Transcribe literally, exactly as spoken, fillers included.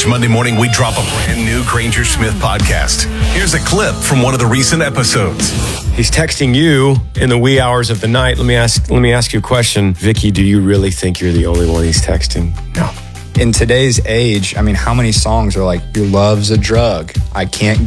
Monday morning, we drop a brand new Granger Smith podcast. Here's a clip from one of the recent episodes. He's texting you in the wee hours of the night. Let me ask let me ask you a question. Vicky, do you really think you're the only one he's texting? No. In today's age, I mean, how many songs are like, your love's a drug, I can't